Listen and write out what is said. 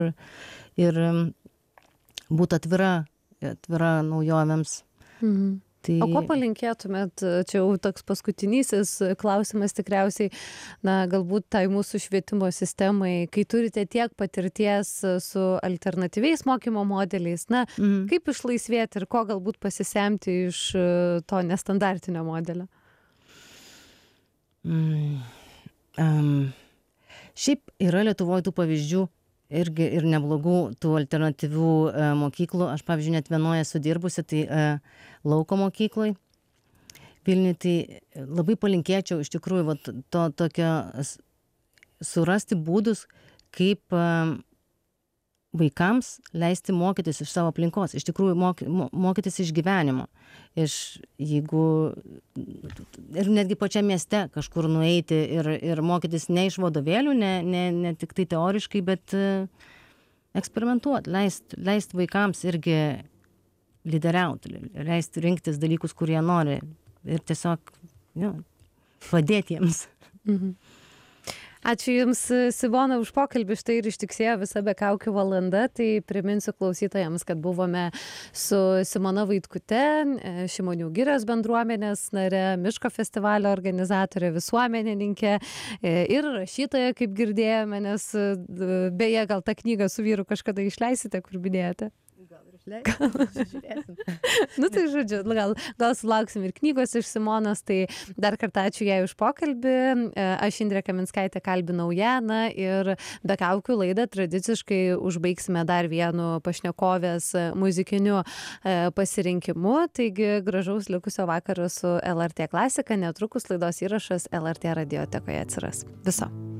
ir būt atvira naujovėms. Tai O ko palinkėtumėt, čia jau toks paskutinysis klausimas tikriausiai, na, galbūt tai mūsų švietimo sistemai, kai turite tiek patirties su alternatyviais mokymo modeliais, na, kaip išlaisvėti ir ko galbūt pasisemti iš to nestandartinio modelio? Šiaip yra Lietuvoje tų pavyzdžių irgi ir neblogų tų alternatyvių mokyklų. Aš, pavyzdžiui, net vienoje esu dirbusi, tai lauko mokykloj Vilniuje, tai labai palinkėčiau iš tikrųjų vat, to tokio surasti būdus, kaip vaikams leisti mokytis iš savo aplinkos, iš tikrųjų mokytis iš gyvenimo. Jeigu ir netgi pačiam mieste kažkur nueiti ir mokytis ne iš vadovėlių, ne tik tai teoriškai, bet eksperimentuoti, leist vaikams irgi lyderiauti, leist rinktis dalykus, kurie nori ir tiesiog padėti jiems. Ačiū Jums, Simona, už pokalbį. Štai ir ištiksėjo visa Be kaukių valanda. Tai priminsiu klausytojams, kad buvome su Simona Vaitkute, Šimonių girios bendruomenės nare, Miško festivalio organizatorė, visuomenininkė ir rašytoja, kaip girdėjome, nes beje, gal tą knygą su vyru kažkada išleisite, kur minėjote? Žiūrėsim. Nu tai žodžiu, gal sulauksim ir knygos iš Simonos, tai dar kartą ačiū jai už pokalbį. Aš Indrė Kaminskaitė kalbinau ją, na ir Be kaukių laidą tradiciškai užbaigsime dar vienu pašnekovės muzikiniu pasirinkimu. Taigi gražaus likusio vakaro su LRT klasika, netrukus laidos įrašas LRT radiotekoje atsiras. Viso.